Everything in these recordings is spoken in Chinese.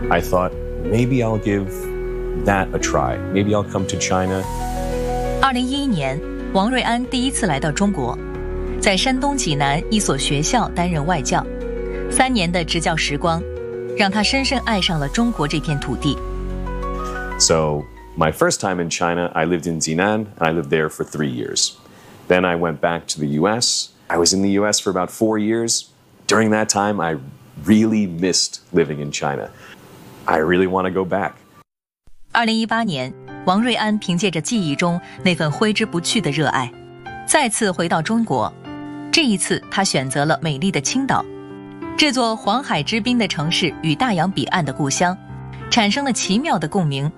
I thought maybe I'll give that a try. Maybe I'll come to China. 2011年，王瑞安第一次来到中国，在山东济南一所学校担任外教，3年的执教时光，让他深深爱上了中国这片土地。 So my first time in China, I lived in Jinan, and I lived there for 3 years. Then I went back to the U.S. I was in the U.S. for about 4 years. During that time, I really missed living in China. I really want to go back. 2018年，王瑞安凭借着记忆中那份挥之不去的热爱，再次回到中国。这一次，他选择了美丽的青岛，这座黄海之滨的城市与大洋彼岸的故乡，产生了奇妙的共鸣。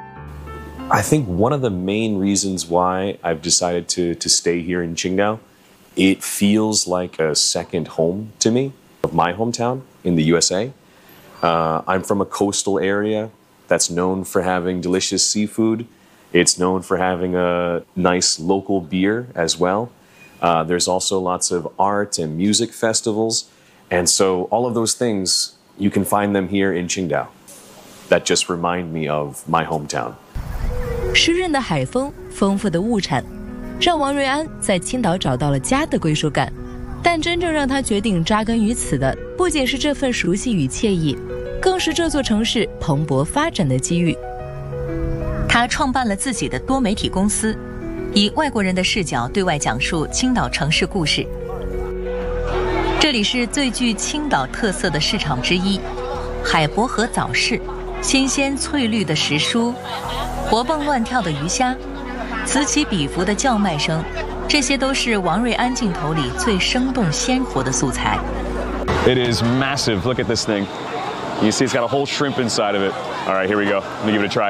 I think one of the main reasons why I've decided to stay here in Qingdao, it feels like a second home to me, of my hometown in the USA. I'm from a coastal area that's known for having delicious seafood. It's known for having a nice local beer as well. There's also lots of art and music festivals. And so all of those things, you can find them here in Qingdao. That just remind me of my hometown. 湿润的海风，丰富的物产，让王瑞安在青岛找到了家的归属感。但真正让他决定扎根于此的，不仅是这份熟悉与惬意，更是这座城市蓬勃发展的机遇。 他创办了自己的多媒体公司，以外国人的视角对外讲述青岛城市故事。这里是最具青岛特色的市场之一，海博河早市，新鲜翠绿的时蔬，活蹦乱跳的鱼虾，此起彼伏的叫卖声，这些都是王瑞安镜头里最生动鲜活的素材。 It is massive. Look at this thing. You see it's got a whole shrimp inside of it. All right, here we go. Let me give it a try.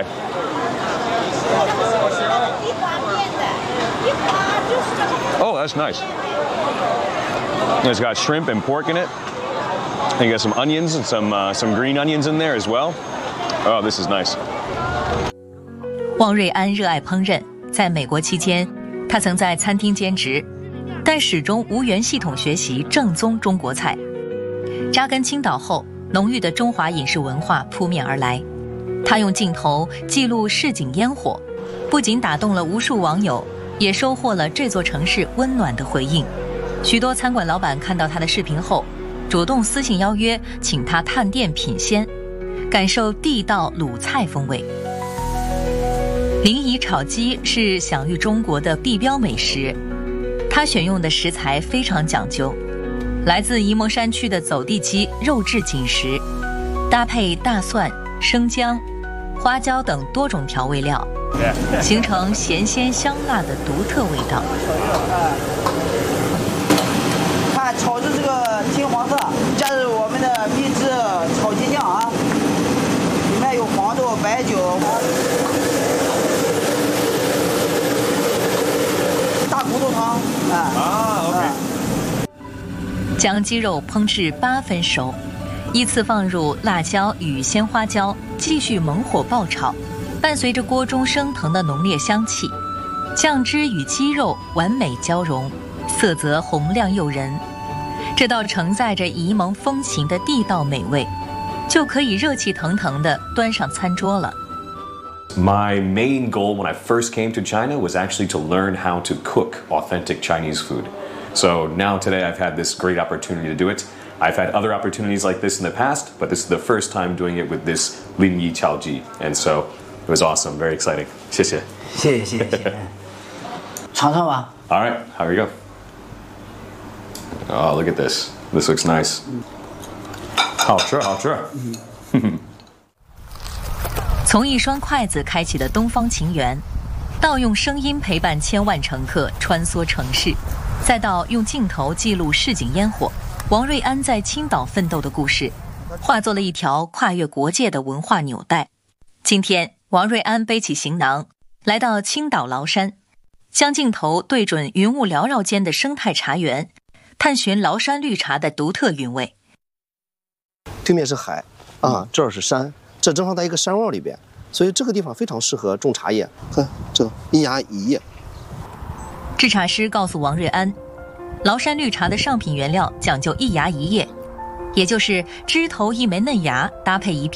Oh, that's nice. It's got shrimp and pork in it. And you got some onions and some green onions in there as well. Oh, this is nice. 王瑞安热爱烹饪，在美国期间，他曾在餐厅兼职，但始终无缘系统学习正宗中国菜。扎根青岛后，浓郁的中华饮食文化扑面而来。他用镜头记录市井烟火，不仅打动了无数网友，也收获了这座城市温暖的回应。许多餐馆老板看到他的视频后，主动私信邀约，请他探店品鲜，感受地道鲁菜风味。临沂炒鸡是享誉中国的地标美食，它选用的食材非常讲究，来自沂蒙山区的走地鸡肉质紧实，搭配大蒜、生姜、花椒等多种调味料，形成咸鲜香辣的独特味道。 看炒制这个金黄色，加入我们的秘制炒鸡酱啊，里面有黄豆、白酒、大骨头汤 OK。 将鸡肉烹至8分熟，依次放入辣椒与鲜花椒，继续猛火爆炒，伴随着锅中升腾的浓烈香气，酱汁与鸡肉完美交融，色泽红亮诱人。这道承载着沂蒙风情的地道美味，就可以热气腾腾地端上餐桌了。 My main goal when I first came to China was actually to learn how to cook authentic Chinese food. So now today I've had this great opportunity to do it. I've had other opportunities like this in the past, but this is the first time doing it with this Linyi Chaoji. And so it was awesome, very exciting. 谢谢。 谢谢。尝尝吧。 All right, here we go. Oh, look at this. This looks nice. 好吃，好吃。 从一双筷子开启的东方情缘，到用声音陪伴千万乘客穿梭城市，再到用镜头记录市井烟火，王瑞安在青岛奋斗的故事，化作了一条跨越国界的文化纽带。今天，王瑞安背起行囊，来到青岛崂山，将镜头对准云雾缭绕间的生态茶园，探寻崂山绿茶的独特韵味。 对面是海啊，这儿是山，这正好在一个山窝里边，所以这个地方非常适合种茶叶。看这一芽一叶。 制茶师告诉王瑞安，崂山绿茶的上品原料讲究一芽一叶，也就是枝头一枚嫩芽搭配一片